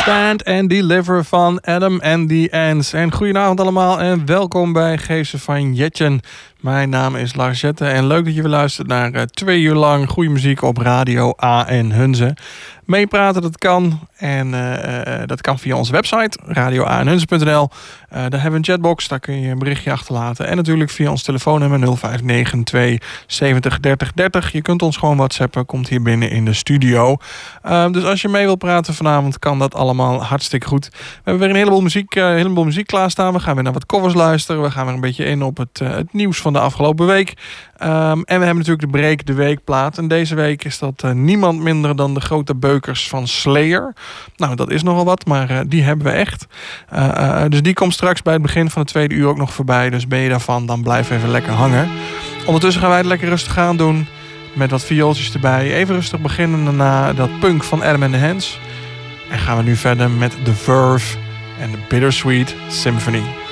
Stand and Deliver van Adam and the Ants. En goedenavond allemaal en welkom bij Geesten van Jetjen. Mijn naam is Lars Jetten en leuk dat je weer luistert naar 2 uur lang goede muziek op Radio A en Hunze. Meepraten, dat kan. En dat kan via onze website, radioaenhunze.nl. Daar hebben we een chatbox, daar kun je een berichtje achterlaten. En natuurlijk via ons telefoonnummer 0592 70 30 30. Je kunt ons gewoon whatsappen, komt hier binnen in de studio. Dus als je mee wilt praten vanavond, kan dat allemaal hartstikke goed. We hebben weer een heleboel muziek klaarstaan. We gaan weer naar wat covers luisteren. We gaan weer een beetje in op het nieuws van de afgelopen week. En we hebben natuurlijk de Break de Weekplaat. En deze week is dat niemand minder dan de grote beukers van Slayer. Nou, dat is nogal wat, maar die hebben we echt. Dus die komt straks bij het begin van het 2e uur ook nog voorbij. Dus ben je daarvan, dan blijf even lekker hangen. Ondertussen gaan wij het lekker rustig aan doen. Met wat viooltjes erbij. Even rustig beginnen daarna dat punk van Adam and the Ants. En gaan we nu verder met The Verve en The Bittersweet Symphony.